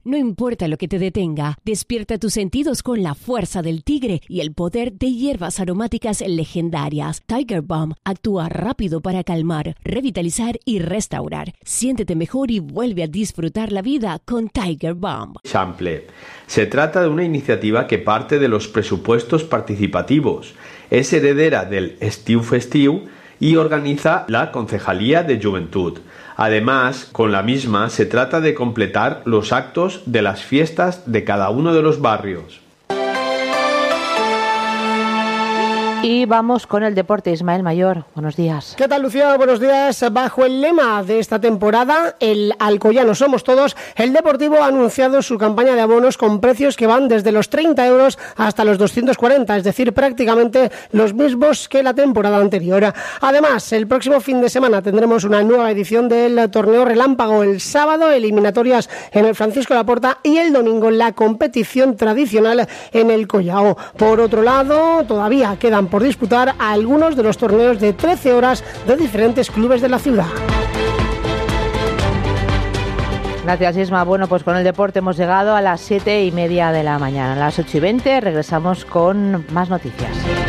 No importa lo que te detenga, despierta tus sentidos con la fuerza del tigre y el poder de hierbas aromáticas legendarias. Tiger Balm actúa rápido para calmar, revitalizar y restaurar. Siéntete mejor y vuelve a disfrutar la vida con Tiger Balm. Sample. Se trata de una iniciativa que parte de los presupuestos participativos. Es heredera del Estiu Festiu y organiza la Concejalía de Juventud. Además, con la misma se trata de completar los actos de las fiestas de cada uno de los barrios. Y vamos con el deporte. Ismael Mayor, buenos días. ¿Qué tal, Lucía? Buenos días. Bajo el lema de esta temporada, el Alcoyano somos todos, el Deportivo ha anunciado su campaña de abonos con precios que van desde los 30 euros hasta los 240, es decir, prácticamente los mismos que la temporada anterior. Además, el próximo fin de semana tendremos una nueva edición del torneo Relámpago. El sábado, eliminatorias en el Francisco Laporta y el domingo la competición tradicional en el Collao. Por otro lado, todavía quedan por disputar a algunos de los torneos de 13 horas de diferentes clubes de la ciudad. Gracias, Isma. Bueno, pues con el deporte hemos llegado a las 7:30 de la mañana. A las 8:20 regresamos con más noticias.